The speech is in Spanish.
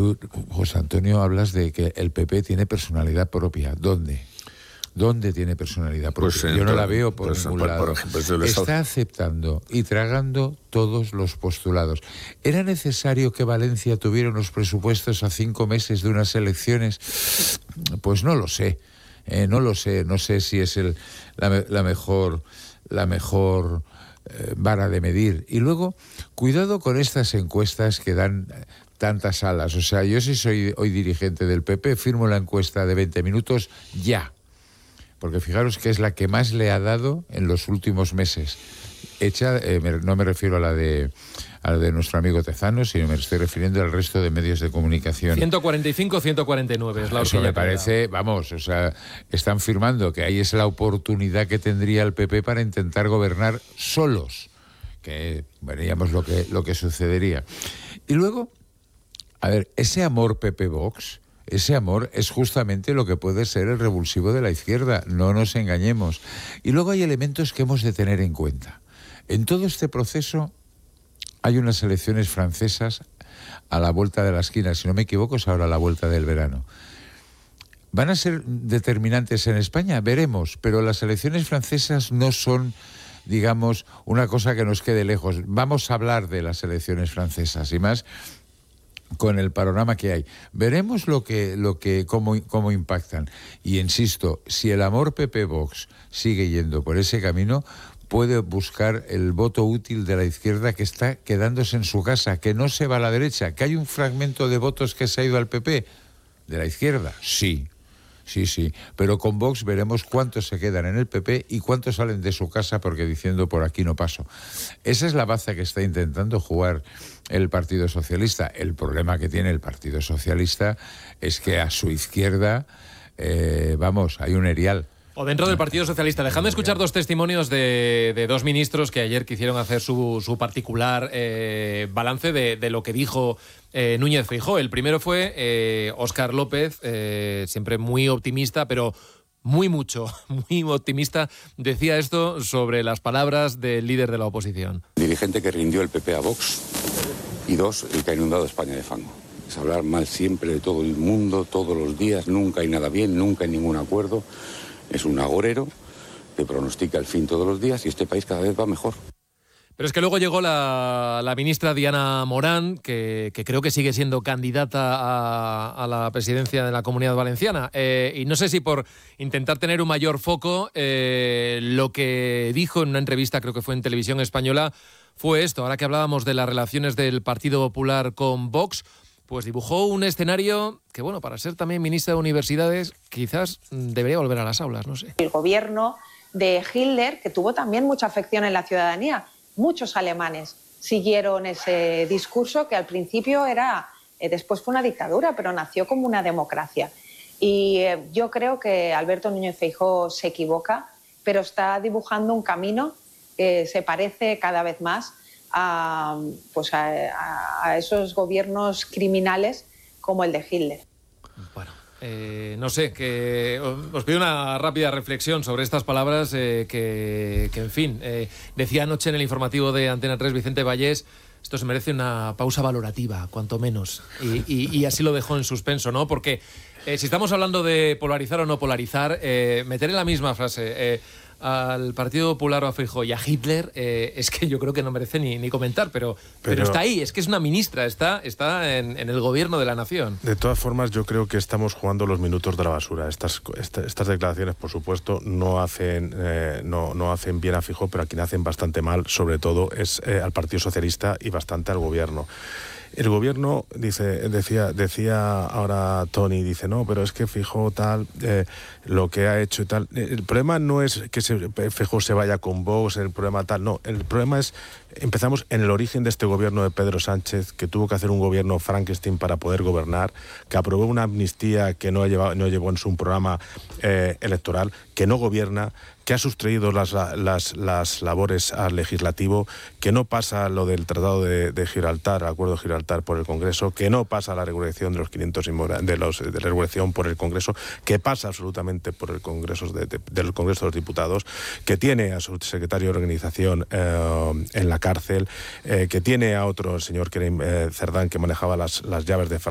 tú, José Antonio, hablas de que el PP tiene personalidad propia. ¿Dónde? ¿Dónde tiene personalidad propia? Pues, yo no la veo por ningún lado. Por ejemplo, está aceptando y tragando todos los postulados. ¿Era necesario que Valencia tuviera unos presupuestos a 5 meses de unas elecciones? Pues no lo sé. No sé si es la mejor vara de medir. Y luego, cuidado con estas encuestas que dan tantas alas. O sea, yo si soy hoy dirigente del PP, firmo la encuesta de 20 minutos ya. Porque fijaros que es la que más le ha dado en los últimos meses. Hecha, no me refiero a la de nuestro amigo Tezano, sino me estoy refiriendo al resto de medios de comunicación. 145-149 es la horquilla. Eso me parece, vamos, o sea, están firmando que ahí es la oportunidad que tendría el PP para intentar gobernar solos, que veríamos lo que sucedería. Y luego, a ver, ese amor PP-Vox, ese amor es justamente lo que puede ser el revulsivo de la izquierda, no nos engañemos. Y luego hay elementos que hemos de tener en cuenta. En todo este proceso hay unas elecciones francesas a la vuelta de la esquina, si no me equivoco es ahora a la vuelta del verano. ¿Van a ser determinantes en España? Veremos, pero las elecciones francesas no son, digamos, una cosa que nos quede lejos. Vamos a hablar de las elecciones francesas y más con el panorama que hay. Veremos cómo impactan. Y insisto, si el amor PP-Vox sigue yendo por ese camino, puede buscar el voto útil de la izquierda que está quedándose en su casa, que no se va a la derecha, que hay un fragmento de votos que se ha ido al PP, de la izquierda, sí, pero con Vox veremos cuántos se quedan en el PP y cuántos salen de su casa porque diciendo por aquí no paso. Esa es la baza que está intentando jugar el Partido Socialista. El problema que tiene el Partido Socialista es que a su izquierda, hay un erial. O dentro del Partido Socialista. Dejadme escuchar dos testimonios de dos ministros que ayer quisieron hacer su particular balance de lo que dijo Núñez Feijóo. El primero fue Óscar López, siempre muy optimista, pero muy optimista. Decía esto sobre las palabras del líder de la oposición. Dirigente que rindió el PP a Vox y dos, el que ha inundado España de fango. Es hablar mal siempre de todo el mundo, todos los días, nunca hay nada bien, nunca hay ningún acuerdo. Es un agorero que pronostica el fin todos los días y este país cada vez va mejor. Pero es que luego llegó la ministra Diana Morán, que creo que sigue siendo candidata a la presidencia de la Comunidad Valenciana. Y no sé si por intentar tener un mayor foco, lo que dijo en una entrevista, creo que fue en Televisión Española, fue esto. Ahora que hablábamos de las relaciones del Partido Popular con Vox, pues dibujó un escenario que, bueno, para ser también ministra de Universidades, quizás debería volver a las aulas, no sé. El gobierno de Hitler, que tuvo también mucha afección en la ciudadanía, muchos alemanes siguieron ese discurso que al principio después fue una dictadura, pero nació como una democracia. Y yo creo que Alberto Núñez Feijóo se equivoca, pero está dibujando un camino que se parece cada vez más a esos gobiernos criminales como el de Hitler. Bueno, no sé, que os pido una rápida reflexión sobre estas palabras que en fin, decía anoche en el informativo de Antena 3 Vicente Vallés, esto se merece una pausa valorativa, cuanto menos, y así lo dejó en suspenso, ¿no? Porque si estamos hablando de polarizar o no polarizar, meter en la misma frase al Partido Popular o a Feijóo y a Hitler, es que yo creo que no merece ni comentar, pero está ahí, es que es una ministra, está en el gobierno de la nación. De todas formas, yo creo que estamos jugando los minutos de la basura. Estas declaraciones, por supuesto, no hacen bien a Feijóo, pero a quien hacen bastante mal, sobre todo, es al Partido Socialista y bastante al gobierno. El gobierno decía ahora Tony, dice, no, pero es que Feijóo tal, lo que ha hecho y tal. El problema no es que Feijóo se vaya con Vox, el problema tal, no. El problema es, empezamos en el origen de este gobierno de Pedro Sánchez, que tuvo que hacer un gobierno Frankenstein para poder gobernar, que aprobó una amnistía que no llevó en su programa electoral, que no gobierna, que ha sustraído las labores al legislativo, que no pasa lo del Tratado de Gibraltar, Acuerdo de Gibraltar por el Congreso, que no pasa la regulación de los 500 de la regulación por el Congreso, que pasa absolutamente por el Congreso del Congreso de los Diputados, que tiene a su secretario de organización en la cárcel, que tiene a otro señor que era Cerdán, que manejaba las llaves de